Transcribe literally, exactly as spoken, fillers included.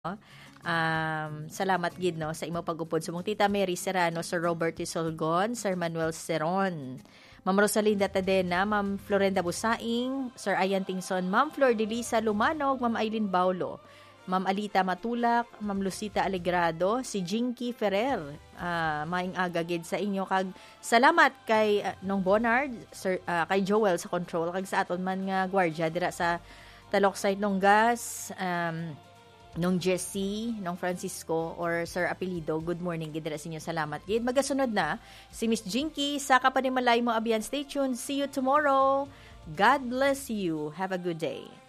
Um, salamat gid no sa imo pag-upod sumong Tita Mary Serrano, Sir Robert Isolgon, Sir Manuel Seron, Ma'am Rosalinda Tadena, Ma'am Florenda Busaing, Sir Ayan Tingson, Ma'am Flor de Lisa Lumanog, Ma'am Aileen Baulo, Ma'am Alita Matulak, Ma'am Lucita Alegrado, si Jinky Ferrer. Uh, maing aga gid sa inyo kag salamat kay uh, Nong Bonard, Sir, uh, kay Joel sa control kag sa aton man nga gwardiya dira sa Taloxite nong gas, um, nung Jessie, nung Francisco, or Sir Apelido, good morning, gidira sa inyo, salamat. Gid, magasunod na, si Miss Jinky, sa kapanimalay mo abiyan, stay tuned, see you tomorrow, God bless you, have a good day.